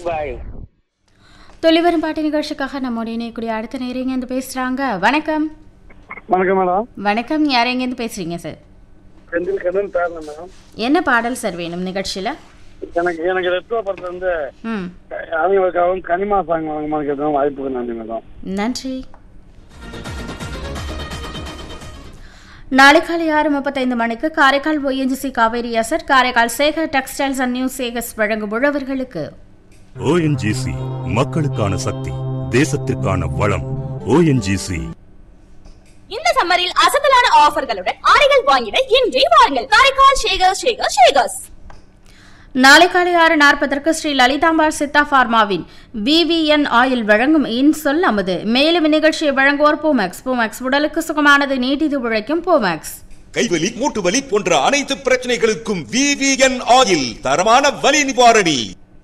பாய். தொலைவரும் பாட்டு நிகழ்ச்சிக்காக நம்மோட இணையக்கூடிய அடுத்த நேரம் எங்கேருந்து பேசுறாங்க? வணக்கம். வணக்கம் மேடம். வணக்கம், யார் எங்கேருந்து பேசுறீங்க சார்? செந்தில் கண்ணன் பேரணும் மேடம். என்ன பாடல் சார் வேணும் நிகழ்ச்சியில? எனக்கு ரெட்ரோ படத்துல இருந்து அவங்களுக்காகவும் கனிமா சாங் வாங்க வாய்ப்புக்கு நன்றி மேடம். நன்றி. நாளை காலை 6:35 மணிக்கு Karaikal ONGC Kaveri asset, Karaikal Sekar textiles and new Sekar's வழங்கும் உழவர்களுக்கு. ONGC மக்களுக்கான சக்தி, தேசத்திற்கான வளம். ONGC. இந்த சம்மரில் அசத்தலான ஆஃபர்களுடன் ஆடைகள் வாங்கிட இன்றே வாருங்கள். காரைக்கால் ஷேகர்ஸ். நாளை காலை 6:40 ஸ்ரீ லலிதாம்பாள் சித்தா பார்மாவின் VVN ஆயில் வழங்கும் இன்சொல் அமுது. மேலும் இந்நிகழ்ச்சியை வழங்குவோர் போமேக்ஸ் உடலுக்கு சுகமானது, நீட்டிது உழைக்கும் போமேக்ஸ். கைவலி, மூட்டுவலி போன்ற அனைத்து பிரச்சனைகளுக்கும் VVN ஆயில், தரமான வலி நிவாரணி.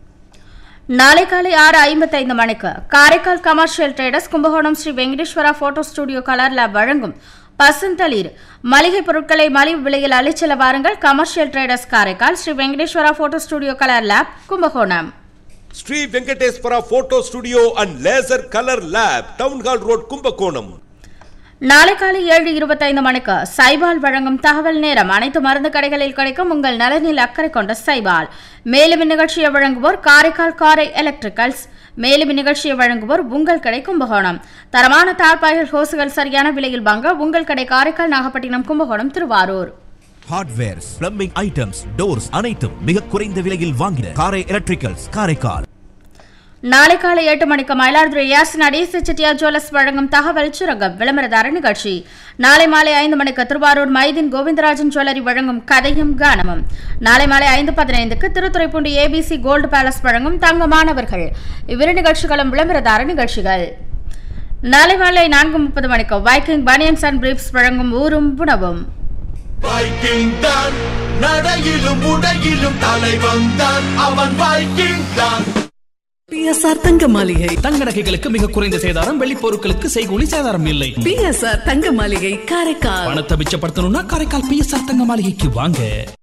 நாளை காலை 6:55 மணிக்கு Karaikal commercial traders Kumbakonam Sri Venkateswara photo studio colour lab வழங்கும் பசுந்தளிர் மளிகை பொருட்களை மலிவு விலையில் அளிச்சல வாருங்கள். Commercial traders Karaikal, Sri Venkateswara photo studio colour lab Kumbakonam. Sri Venkateswara photo studio and laser colour lab, town hall road, Kumbakonam. நாளை காலை 7:25 மணிக்கு சைபால் வழங்கும் தகவல் நேரம். அனைத்து மருந்து கடைகளில் கிடைக்கும் உங்கள் நலனில் அக்கறை கொண்ட சைபால். மேலும் இந்நிகழ்ச்சியை வழங்குவோர் காரைக்கால் காரை எலக்ட்ரிக்கல்ஸ். மேலும் இந்நிகழ்ச்சியை வழங்குவோர் உங்கள் கடை கும்பகோணம். தரமான தார்பாய்கள், ஹோசுகள் சரியான விலையில் வாங்க உங்கள் கடை Karaikal, Nagapattinam, Kumbakonam, Thiruvarur. Hardwares, plumbing items, doors அனைத்தும் மிக குறைந்த விலையில் வாங்கின காரை எலக்ட்ரிக்கல்ஸ், காரைக்கால். நாளை காலை 8 மணிக்கு மயிலாடுதுறை யாசின் அடேசி செட்டியார் ஜுவல்லர்ஸ் வழங்கும் தகவல் சுரங்கம் விளம்பரதார நிகழ்ச்சி. நாளை மாலை 5 மணிக்கு திருவாரூர் மைதீன் கோவிந்தராஜன் ஜுவல்லரி வழங்கும் கதையும் கானமும். நாளை மாலை 5:15க்கு திருத்துறைப்பூண்டி ABC கோல்டு பேலஸ் வழங்கும் தங்கமானவர்கள். இவ்விரு நிகழ்ச்சிகளும் விளம்பரதார நிகழ்ச்சிகள். நாளை மாலை 4:30 மணிக்கு வைக்கிங் பனியன்ஸ் அண்ட் பிரீப்ஸ் வழங்கும் ஊரும் உணவும். வைக்கிங் தான் நடையிலும் உடையிலும் தலைவன் தான், அவன் வைக்கிங் தான். PSR தங்க மாளிகை. தங்க நகைகளுக்கு மிக குறைந்த சேதாரம், வெள்ளி பொருட்களுக்கு செய்கூலி சேதாரம் இல்லை. PSR தங்க மாளிகை காரைக்கால். பணத்தை மிச்சப்படுத்தணும்னா காரைக்கால் PSR தங்க மாளிகைக்கு வாங்க.